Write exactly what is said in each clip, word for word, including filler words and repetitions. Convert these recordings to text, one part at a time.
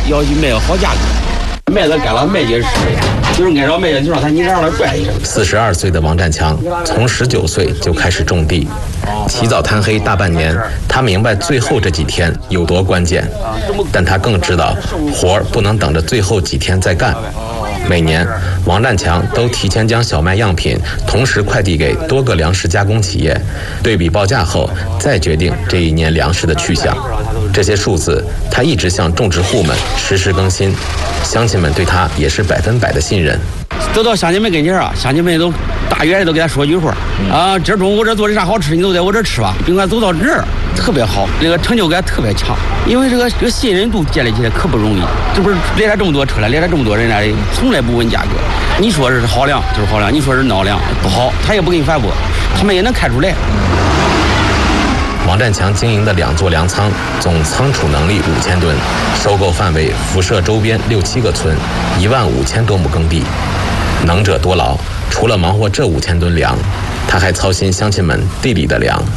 要去卖个好价格。麦子干了卖结实，就是按照麦子就让他你让他拽一下。 四十二岁的王占强从十九岁就开始种地，起早贪黑大半年，他明白最后这几天有多关键，但他更知道活儿不能等着最后几天再干。每年，王占强都提前将小麦样品同时快递给多个粮食加工企业，对比报价后再决定这一年粮食的去向。这些数字他一直向种植户们实时更新，乡亲们对他也是百分百的信任。 走到乡亲们跟前啊，乡亲们都大远的都给他说句话啊，今儿中午我这做的啥好吃，你都在我这吃吧。并且走到这儿特别好，这个成就感特别强，因为这个这个信任度建立起来可不容易。这不是来了这么多车来，来了这么多人来的，从来不问价格。你说是好粮就是好粮，你说是孬粮不好，他也不给你反驳，他们也能看出来。 王占强经营的两座粮仓，总仓储能力五千吨，收购范围辐射周边六七个村，一万五千多亩耕地。能者多劳，除了忙活这五千吨粮，他还操心乡亲们地里的粮。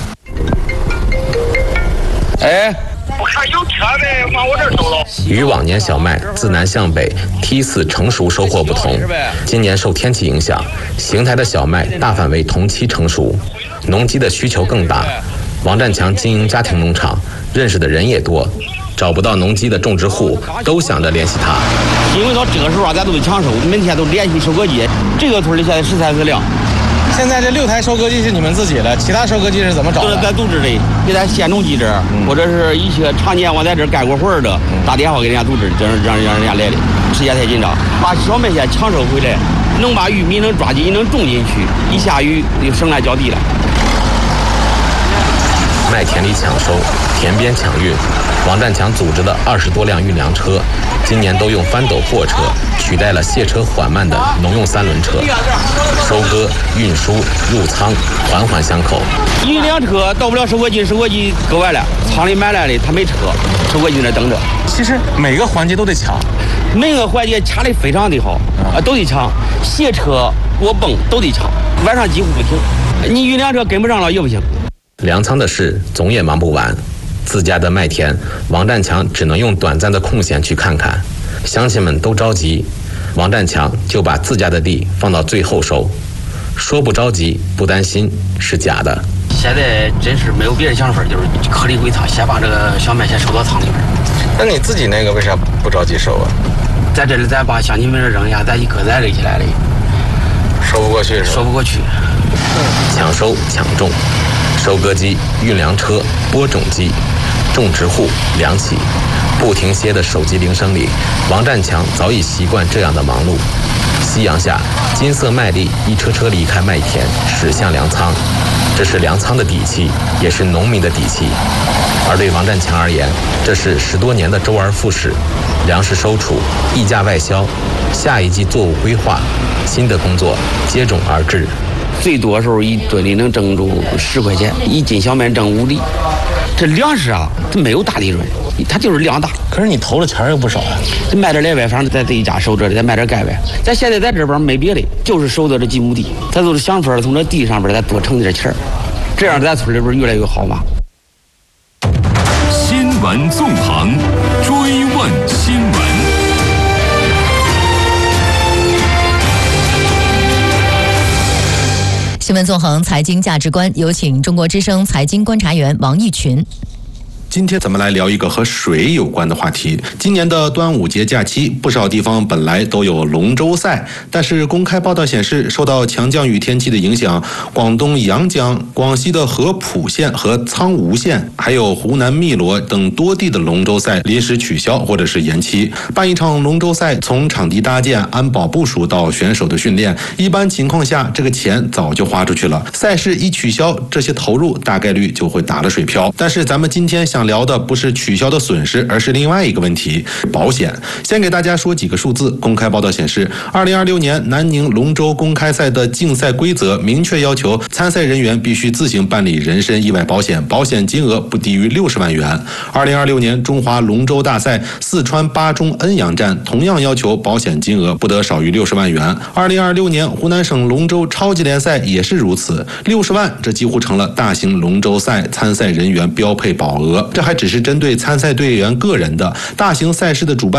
哎， 不看有车呗，往我这儿走了。 与往年小麦自南向北梯次成熟收获不同，今年受天气影响，邢台的小麦大范围同期成熟，农机的需求更大。王占强经营家庭农场，认识的人也多，找不到农机的种植户都想着联系他。 因为到这个时候啊，咱都得抢收，每天都联系收割机。这个村里现在十三个粮。 现在这六台收割机是你们自己的，其他收割机是怎么找的？ 都是咱组织的，给咱县农机这儿，嗯、或者是一些常年我在这儿干过活的，嗯、打电话给人家组织，让让让人家来的。时间太紧张，把小麦线抢收回来，能把玉米能抓紧，能种进去，一下雨就省来浇地了。 麦田里抢收，田边抢运，王占强组织的二十多辆运粮车，今年都用翻斗货车取代了卸车缓慢的农用三轮车，收割、运输、入仓，环环相扣。 一辆车到不了收割机，收割机割完了，仓里买来的他没车，收割机在那等着。 其实每个环节都得抢， 每个环节掐得非常的好啊，都得抢，卸车、过泵都得抢，晚上几乎不停。你运粮车跟不上了也不行。 粮仓的事总也忙不完，自家的麦田，王占强只能用短暂的空闲去看看。乡亲们都着急，王占强就把自家的地放到最后收。说不着急不担心是假的。 现在真是没有别的想法，就是颗粒回仓，先把这个小麦先收到仓里边。 那你自己那个为啥不着急收啊？ 在这里咱把乡亲们扔下，咱一颗咱垒起来了， 说不过去是吧？ 说不过去。 抢收抢种，收割机、运粮车、播种机，种植户、粮企，不停歇的手机铃声里，王占强早已习惯这样的忙碌。夕阳下，金色麦粒一车车离开麦田，驶向粮仓。这是粮仓的底气，也是农民的底气。而对王占强而言，这是十多年的周而复始。粮食收储、溢价外销，下一季作物规划，新的工作接踵而至。 最多时候一吨里能挣住十块钱，一斤小麦挣五厘。这粮食啊，它没有大利润，它就是量大。 可是你投了钱又不少呀、 啊。卖点来外，反正在自己家收这里，再卖点盖外。咱现在在这边没别的，就是收的这几亩地，咱都是想法从这地上边再多挣点钱，这样咱村里边越来越好嘛。 新闻纵横，追问新闻。 新闻纵横，财经价值观，有请中国之声财经观察员王毅群。 今天咱们来聊一个和水有关的话题。今年的端午节假期，不少地方本来都有龙舟赛，但是公开报道显示，受到强降雨天气的影响，广东阳江、广西的合浦县和苍梧县，还有湖南汨罗等多地的龙舟赛临时取消或者是延期。办一场龙舟赛，从场地搭建、安保部署到选手的训练，一般情况下，这个钱早就花出去了。赛事一取消，这些投入大概率就会打了水漂。但是咱们今天想聊的不是取消的损失，而是另外一个问题：保险。先给大家说几个数字。公开报道显示，二零二六年南宁龙舟公开赛的竞赛规则明确要求，参赛人员必须自行办理人身意外保险，保险金额不低于六十万元。二零二六年中华龙舟大赛四川巴中恩阳站同样要求保险金额不得少于六十万元。二零二六年湖南省龙舟超级联赛也是如此，六十万这几乎成了大型龙舟赛参赛人员标配保额。这还只是针对参赛队员个人的，大型赛事的主办